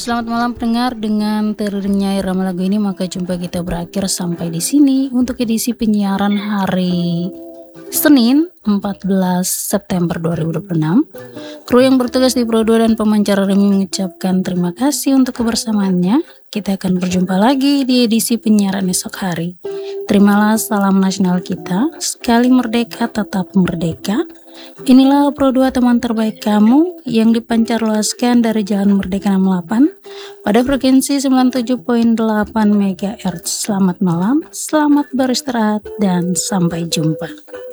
Selamat malam pendengar, dengan teriringnya irama lagu ini maka jumpa kita berakhir sampai di sini untuk edisi penyiaran hari Senin 14 September 2026. Kru yang bertugas di Pro 2 dan pemancar Remi mengucapkan terima kasih untuk kebersamaannya. Kita akan berjumpa lagi di edisi penyiaran esok hari. Terimalah salam nasional kita, sekali merdeka tetap merdeka. Inilah Pro 2 teman terbaik kamu yang dipancar luaskan dari Jalan Merdeka 68 pada frekuensi 97.8 MHz. Selamat malam, selamat beristirahat, dan sampai jumpa.